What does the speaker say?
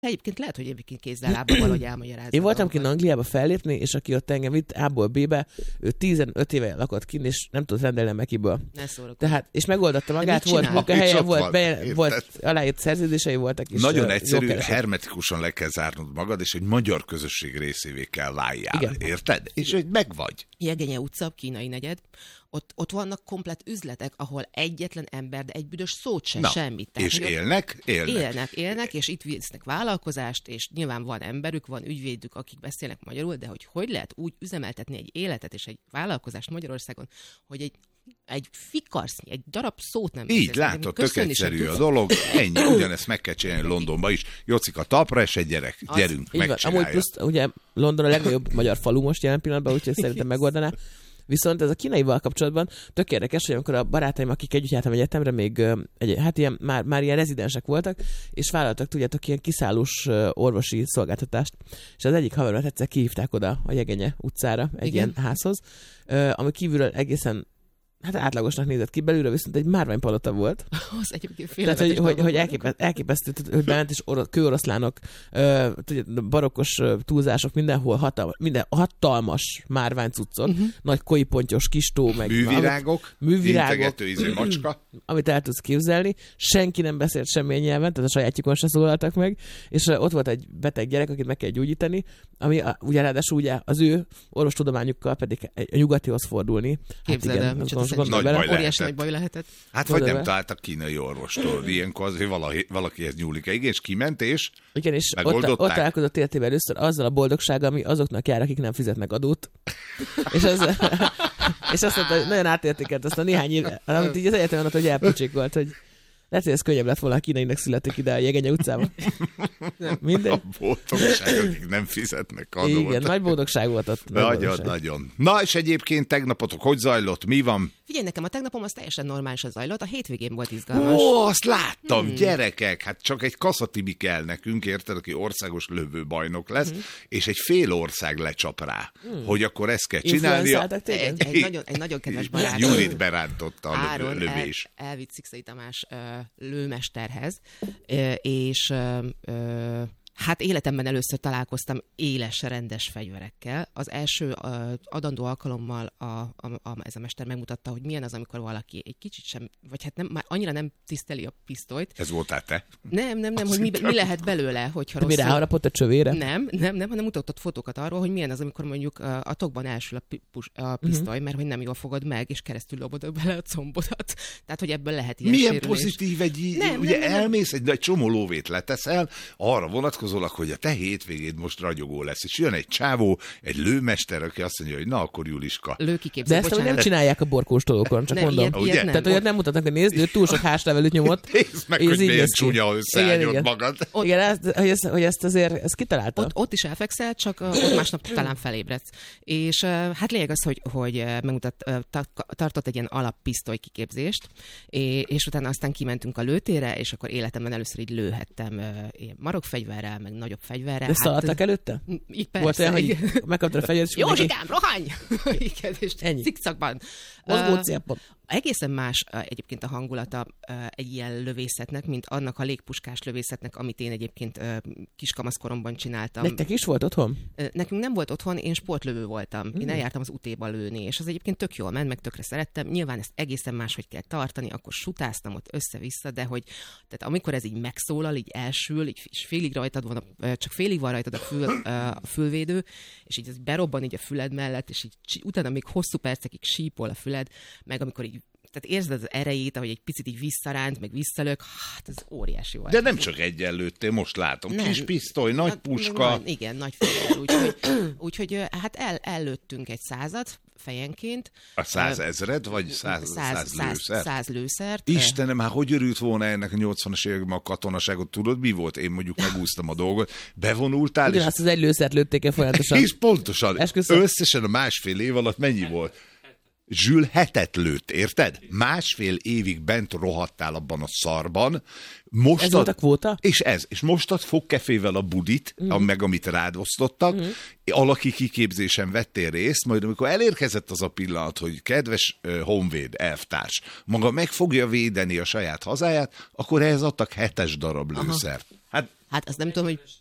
Egyébként lehet, hogy egyébként kézzel lábbal valahogy elmagyarázza. Én voltam kint Angliába fellépni, és aki ott engem vitt A-ból B-be, ő 15 éve lakott kint, és nem tudott rendelni a Mekiből. Tehát, és megoldotta magát, volt munkahelye, volt aláírt szerződései voltak. És nagyon egyszerű, hermetikusan le kell zárnod magad, és egy magyar közösség részévé kell váljál. Igen. Érted? És hogy megvagy. Jegenye utca, kínai negyed. Ott vannak komplett üzletek, ahol egyetlen ember, de egy büdös szót sem, semmit. Tehát, és élnek, és itt visznek vállalkozást, és nyilván van emberük, van ügyvédük, akik beszélnek magyarul, de hogy lehet úgy üzemeltetni egy életet és egy vállalkozást Magyarországon, hogy egy fikarsznyi, egy darab szót nem beszélsz. Így látod, tök egyszerű a dolog, ennyi, ugyanezt meg kell csinálni Londonba is. Jocika talpra, és egy gyerünk, megcsinálja. Amúgy plusz, ugye London a legnagyobb magyar falu most jelen pillanatban, úgyhogy szerintem megoldaná. Viszont ez a kínaival kapcsolatban tök érdekes, hogy amikor a barátaim, akik együtt jártam egyetemre, még ilyen, már ilyen rezidensek voltak, és vállaltak, tudjátok, ilyen kiszállós orvosi szolgáltatást. És az egyik haveromat egyszer kihívták oda a Jegenye utcára, egy ilyen házhoz, ami kívülről egészen átlagosnak nézett ki, belülről viszont egy márványpalota volt. Az egyébként tehát, hogy elképesztő, hogy bement, és kőoroszlánok, barokkos túlzások, mindenhol hatalmas márványcuccok, nagy koipontyos kis tó, meg művirágok, integető macska. Amit el tudsz képzelni. Senki nem beszélt semmilyen nyelven, tehát a sajátjukon se szólaltak meg, és ott volt egy beteg gyerek, akit meg kell gyógyítani, ami ugye ráadásul ugye az ő orvostudományukkal pedig a nyugatihoz fordulni. Képzeld el, nagy baj lehetett. Hát vagy nem találtak kínai orvostól. Ilyenkor azért valakihez nyúlik. Igen, és kiment, és ott találkozott életében először azzal a boldogsággal, ami azoknak jár, akik nem fizetnek adót. és azt mondta, hogy nagyon átértékelt azt a néhány év, amit így az egyetemen ott, hogy elpocsékolt, hogy lehet, hogy ez könnyebb lett volna, a kínainak születik ide a Jegenye utcában. Minden. A boldogság, akik nem fizetnek adót. Igen, nagy boldogság volt ott. Nagyon. Na, és egyébként tegnapotok hogy zajlott? Mi van? Figyelj, nekem a tegnapom az teljesen normálisan zajlott, a hétvégén volt izgalmas. Ó, azt láttam, gyerekek! Hát csak egy Kaszatibi kell nekünk, érted, aki országos lövőbajnok lesz, és egy fél ország lecsap rá, hogy akkor ezt kell csinálnia. Egy nagyon kedves barátom. Julit berántotta a lövés. Elvitt Szikszai Tamás lőmesterhez, és hát életemben először találkoztam éles, rendes fegyverekkel. Az első adandó alkalommal ez a mester megmutatta, hogy milyen az, amikor valaki egy kicsit sem, vagy hát már annyira nem tiszteli a pisztolyt. Ez voltál te? Nem, hogy mi lehet belőle, hogyha rosszul... Mi ráharapott a csövére? Nem, hanem mutatott fotókat arról, hogy milyen az, amikor mondjuk a tokban elsül a pisztoly, mert hogy nem jól fogod meg, és keresztül lobod bele a combodat. Tehát, hogy ebből lehet ilyen milyen sérülés. pozitív ugye elmész, egy csomó lóvét leteszel, arra vonatkozólag, hogy a te hétvégéd most ragyogó lesz. És jön egy csávó, egy lőmester, aki azt mondja, hogy na akkor Juliska. Lőkiképző, de ezt nem csinálják a borkóstolókon, csak mondom. Ilyet tehát olyat nem mutatnak, hogy nézd, ő túl sok házlevelűt nyomott. Nézd meg, hogy milyen csúnya összeállnyod magad. Igen, hogy ezt azért kitalálta. Ott is elfekszel, csak ott másnap talán felébredsz. És hát lényeg az, hogy tartott egy ilyen alappisztoly kiképzést, és utána aztán kimentünk a lőtérre, és akkor életemben először így lőhettem ilyen marokfegyverrel, meg nagyobb fegyverrel. De szaladtak előtte? Így persze. Volt olyan, hogy megkaptad a fegyvert, Józsikám, rohanj! Igen, és cikszakban. Mozgócélpont. Egészen más egyébként a hangulata egy ilyen lövészetnek, mint annak a légpuskás lövészetnek, amit én egyébként kiskamaszkoromban csináltam. Nektek is volt otthon? Nekünk nem volt otthon, én sportlövő voltam. Én eljártam az UT-ba lőni, és az egyébként tök jól ment, meg tökre szerettem. Nyilván ezt egészen máshogy kell tartani, akkor sutáztam ott össze-vissza, de hogy tehát amikor ez így megszólal, így elsül, így félig rajtad van, csak félig van rajtad a fülvédő, és így ez berobban így a füled mellett, és így utána még hosszú percekig sípol a füled, meg amikor így tehát érzed az erejét, ahogy egy picit így visszaránt, meg visszalök, hát ez óriási volt. De nem csak egyen lőttél, most látom. Nem. Kis pisztoly, nagy puska. Igen, nagy fegyver, úgyhogy hát ellőttünk egy 100-at fejenként. A 100 000 vagy 100 lőszert? 100 lőszert. Istenem, hát hogy örült volna ennek a 80-as években a katonaságot? Tudod, mi volt? Én mondjuk megúsztam a dolgot. Bevonultál. Ugyanazt az egy lőszert lőtték el folyamatosan. És pontosan. Összesen a másfél év alatt mennyi volt? Zsül hetet lőtt, érted? 1,5 évig bent rohadtál abban a szarban. Most Ez volt a kvóta? És most ad fogkefével a budit, meg amit rád osztottak, alaki kiképzésen vettél részt, majd amikor elérkezett az a pillanat, hogy kedves honvéd, elvtárs, maga meg fogja védeni a saját hazáját, akkor ehhez adtak 7 darab lőszert. Hát azt nem tudom, hogy